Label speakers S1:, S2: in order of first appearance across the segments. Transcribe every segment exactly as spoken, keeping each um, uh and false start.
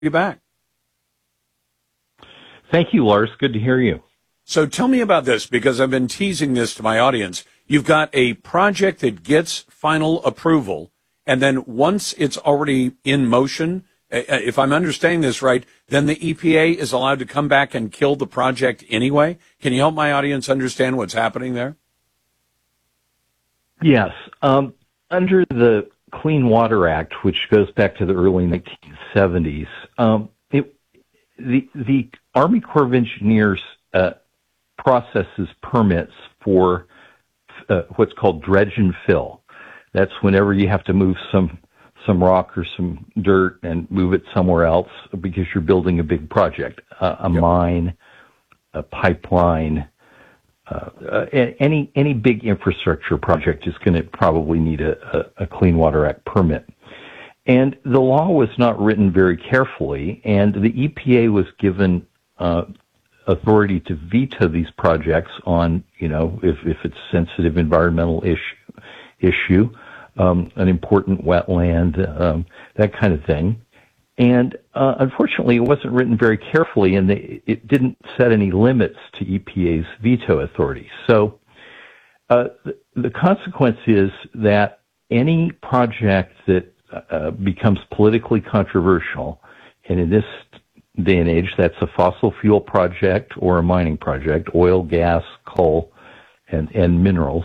S1: you back.
S2: Thank you, Lars. Good to hear you.
S1: So tell me about this, because I've been teasing this to my audience. You've got a project that gets final approval, and then once it's already in motion, if I'm understanding this right, then the E P A is allowed to come back and kill the project anyway. Can you help my audience understand what's happening there?
S2: Yes. Um, under the Clean Water Act, which goes back to the early nineteen seventies, um, it, the, the Army Corps of Engineers uh, processes permits for uh, what's called dredge and fill. That's whenever you have to move some some rock or some dirt and move it somewhere else because you're building a big project, uh, a yep. mine, a pipeline, uh, uh, any any big infrastructure project is going to probably need a, a, a Clean Water Act permit. And the law was not written very carefully, and the E P A was given uh, authority to veto these projects on, you know, if, if it's a sensitive environmental issue, issue um, an important wetland, um, that kind of thing. And uh, unfortunately, it wasn't written very carefully, and they, it didn't set any limits to E P A's veto authority. So uh, the, the consequence is that any project that uh, becomes politically controversial, and in this day and age, that's a fossil fuel project or a mining project, oil, gas, coal, and, and minerals.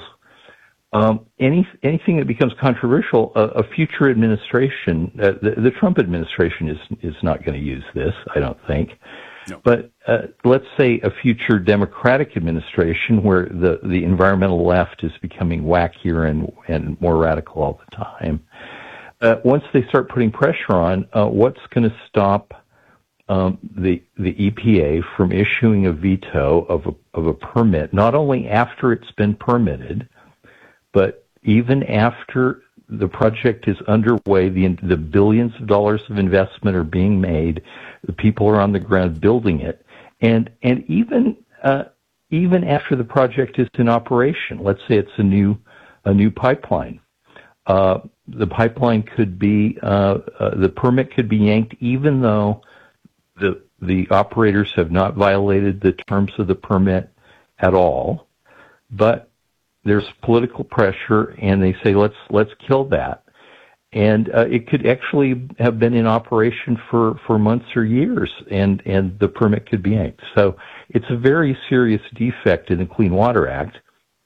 S2: Um, any, anything that becomes controversial, a, a future administration, uh, the, the Trump administration is is not going to use this, I don't think. No. But uh, let's say a future Democratic administration where the, the environmental left is becoming wackier and, and more radical all the time. Uh, once they start putting pressure on, uh, what's going to stop Um, the the E P A from issuing a veto of a of a permit, not only after it's been permitted, but even after the project is underway, the the billions of dollars of investment are being made, the people are on the ground building it, and and even uh, even after the project is in operation. Let's say it's a new a new pipeline. Uh, the pipeline could be uh, uh, the permit could be yanked, even though The, the operators have not violated the terms of the permit at all, but there's political pressure, and they say, let's let's kill that. And uh, it could actually have been in operation for, for months or years, and, and the permit could be yanked. So it's a very serious defect in the Clean Water Act,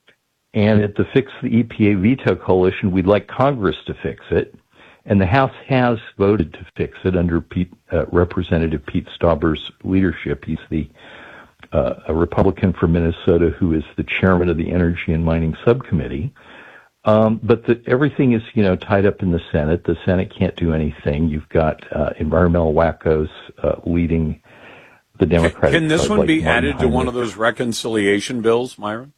S2: and to fix the E P A veto coalition, we'd like Congress to fix it. And the House has voted to fix it under Pete, uh, Representative Pete Stauber's leadership. He's the uh, a Republican from Minnesota who is the chairman of the Energy and Mining Subcommittee. Um, but the, everything is, you know, tied up in the Senate. The Senate can't do anything. You've got uh, environmental wackos uh, leading the Democratic.
S1: Can this
S2: Party,
S1: one
S2: like
S1: be
S2: Martin
S1: added to
S2: Heinrich.
S1: one of those reconciliation bills, Myron?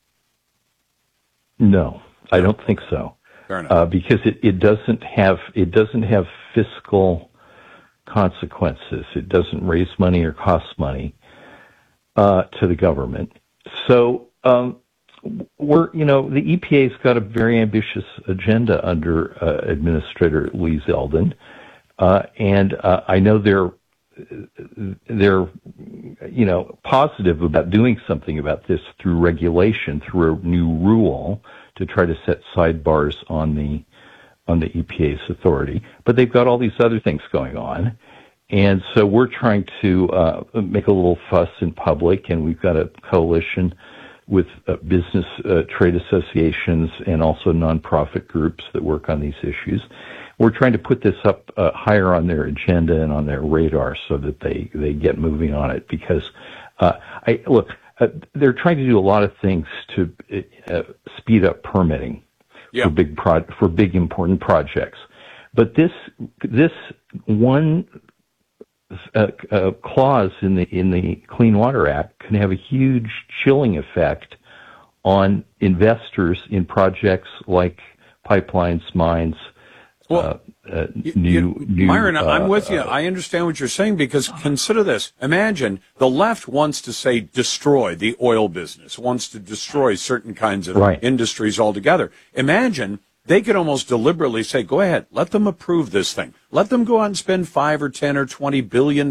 S2: No, I don't think so. Uh, because it, it doesn't have it doesn't have fiscal consequences. It doesn't raise money or cost money uh, to the government. So um, we're you know the E P A's got a very ambitious agenda under uh, Administrator Lee Zeldin, uh, and uh, I know they're they're you know positive about doing something about this through regulation, through a new rule to try to set sidebars on the on the E P A's authority. But they've got all these other things going on. And so we're trying to uh, make a little fuss in public, and we've got a coalition with uh, business uh, trade associations and also nonprofit groups that work on these issues. We're trying to put this up uh, higher on their agenda and on their radar so that they, they get moving on it. Because, uh, I look, Uh, they're trying to do a lot of things to uh, speed up permitting yeah. for big pro- for big important projects, but this this one uh, uh, clause in the in the Clean Water Act can have a huge chilling effect on investors in projects like pipelines, mines.
S1: Well,
S2: uh, uh,
S1: you,
S2: new,
S1: you,
S2: new,
S1: Myron,
S2: uh,
S1: I'm with you.
S2: Uh,
S1: I understand what you're saying, because consider this. Imagine the left wants to, say, destroy the oil business, wants to destroy certain kinds of
S2: right.
S1: industries altogether. Imagine they could almost deliberately say, go ahead, let them approve this thing. Let them go out and spend five or ten or twenty billion